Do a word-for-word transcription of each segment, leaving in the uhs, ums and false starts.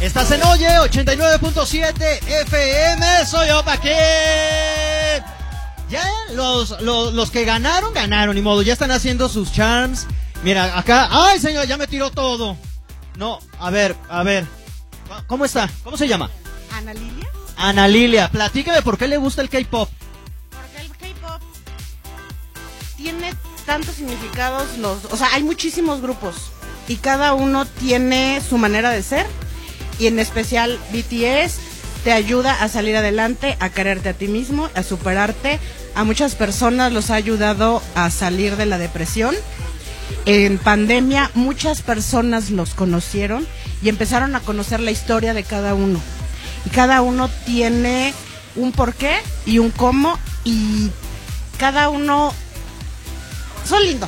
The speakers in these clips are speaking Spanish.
Estás en Oye ochenta y nueve punto siete F M. Soy Opa Kid. Ya los, los, los que ganaron, ganaron, ni modo. Ya están haciendo sus charms. Mira, acá. Ay, señor, ya me tiró todo. No, a ver, a ver. ¿Cómo está? ¿Cómo se llama? Ana Lilia. Ana Lilia, platícame por qué le gusta el K-pop. Porque el K-pop tiene tantos significados, los, o sea, hay muchísimos grupos y cada uno tiene su manera de ser, y en especial B T S te ayuda a salir adelante, a quererte a ti mismo, a superarte. A muchas personas los ha ayudado a salir de la depresión. En pandemia muchas personas los conocieron y empezaron a conocer la historia de cada uno, y cada uno tiene un porqué y un cómo, y cada uno son lindos.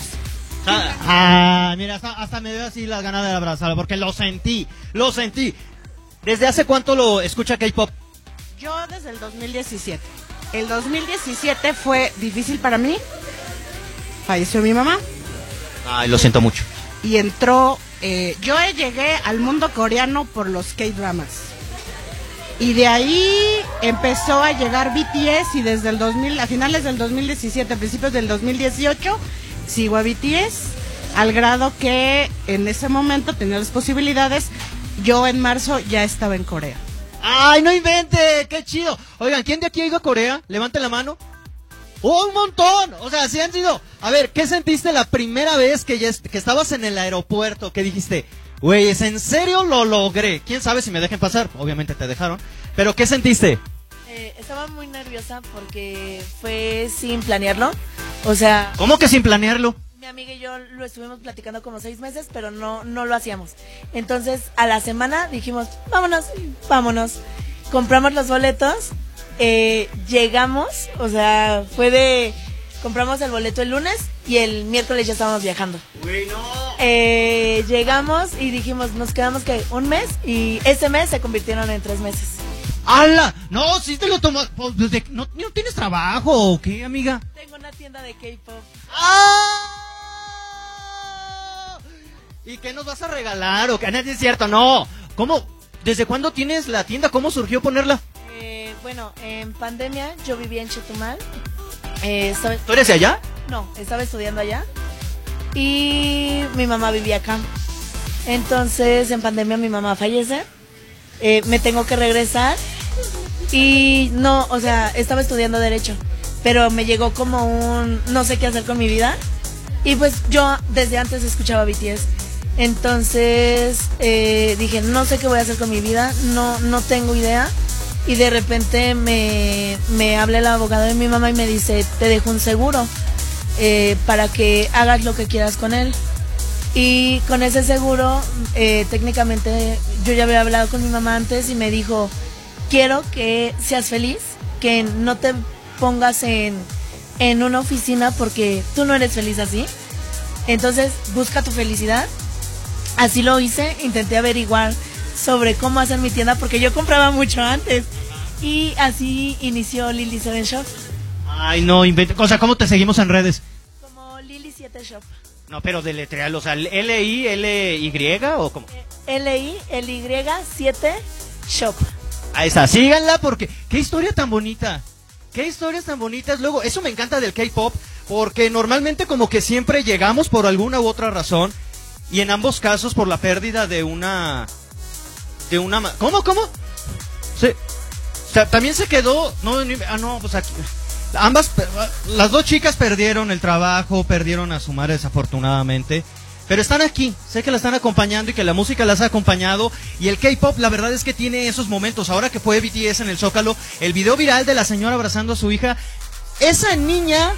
Ah, mira, hasta, hasta me dio así las ganas de abrazarlo, porque lo sentí, lo sentí. ¿Desde hace cuánto lo escucha K-pop? Yo desde el dos mil diecisiete. El dos mil diecisiete fue difícil para mí. Falleció mi mamá. Ay, lo siento mucho. Y entró, eh, yo llegué al mundo coreano por los K-dramas. Y de ahí empezó a llegar B T S, y desde el dos mil, a finales del dos mil diecisiete, a principios del dos mil dieciocho, sigo a B T S, al grado que en ese momento tenía las posibilidades. Yo en marzo ya estaba en Corea. ¡Ay, no invente! ¡Qué chido! Oigan, ¿quién de aquí ha ido a Corea? Levante la mano. ¡Oh, un montón! O sea, sí han sido. A ver, ¿qué sentiste la primera vez que, ya est- que estabas en el aeropuerto? Que dijiste, güey, ¿es en serio lo logré? ¿Quién sabe si me dejen pasar? Obviamente te dejaron. ¿Pero qué sentiste? Eh, estaba muy nerviosa porque fue sin planearlo. O sea, ¿Cómo que sin planearlo? mi amiga y yo lo estuvimos platicando como seis meses, pero no, no lo hacíamos. Entonces, a la semana dijimos, vámonos, vámonos. Compramos los boletos, eh, llegamos, o sea, fue de... Compramos el boleto el lunes y el miércoles ya estábamos viajando. Güey, no. Eh, llegamos y dijimos, nos quedamos que un mes, y ese mes se convirtieron en tres meses. ¡Hala! No, si te lo tomas. Pues, desde- ¿no, ¿No tienes trabajo o qué, amiga? Tengo una tienda de K-pop. ¡Ah! ¿Y qué nos vas a regalar? ¿O qué? No es cierto, no. ¿Cómo? ¿Desde cuándo tienes la tienda? ¿Cómo surgió ponerla? Eh, bueno, en pandemia yo vivía en Chetumal. Eh, estaba, ¿Tú eres de allá? no, estaba estudiando allá. Y mi mamá vivía acá. Entonces, en pandemia mi mamá fallece. Eh, me tengo que regresar. Y no, o sea, estaba estudiando Derecho. Pero me llegó como un no sé qué hacer con mi vida. Y pues yo desde antes escuchaba B T S. Entonces eh, dije, no sé qué voy a hacer con mi vida, no, no tengo idea. Y de repente me, me habla el abogado de mi mamá y me dice, te dejo un seguro eh, para que hagas lo que quieras con él. Y con ese seguro, eh, técnicamente yo ya había hablado con mi mamá antes y me dijo, quiero que seas feliz, que no te pongas en, en una oficina porque tú no eres feliz así. Entonces busca tu felicidad. Así lo hice, intenté averiguar sobre cómo hacer mi tienda porque yo compraba mucho antes. Y así inició Lily Seven Shop. Ay, no, invente. O sea, ¿cómo te seguimos en redes? Como Lily siete Shop. No, pero deletreal, o sea, L I L Y o cómo. L I L Y siete Shop. Ahí está, síganla porque qué historia tan bonita. Qué historias tan bonitas. Luego, eso me encanta del K-pop, porque normalmente como que siempre llegamos por alguna u otra razón, y en ambos casos por la pérdida de una de una ma- ¿Cómo? ¿Cómo? Sí. O sea, también se quedó, no, ni- ah no, pues aquí ambas pe- las dos chicas perdieron el trabajo, perdieron a su madre desafortunadamente. Pero están aquí, sé que la están acompañando y que la música las ha acompañado. Y el K-pop, la verdad es que tiene esos momentos. Ahora que fue B T S en el Zócalo, el video viral de la señora abrazando a su hija. Esa niña,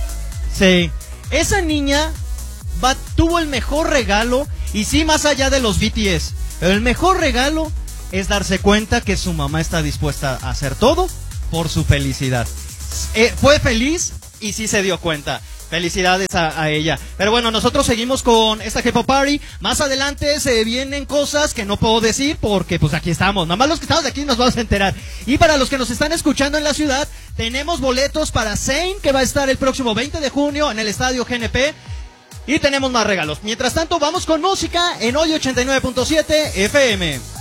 sí, esa niña va, tuvo el mejor regalo. Y sí, más allá de los B T S, el mejor regalo es darse cuenta que su mamá está dispuesta a hacer todo por su felicidad. Eh, fue feliz y sí se dio cuenta. Felicidades a, a ella. Pero bueno, nosotros seguimos con esta K-pop Party. Más adelante se vienen cosas que no puedo decir porque pues aquí estamos. Nada más los que estamos aquí nos vamos a enterar. Y para los que nos están escuchando en la ciudad, tenemos boletos para Zayn, que va a estar el próximo veinte de junio en el estadio G N P. Y tenemos más regalos. Mientras tanto, vamos con música en Hoy ochenta y nueve punto siete F M.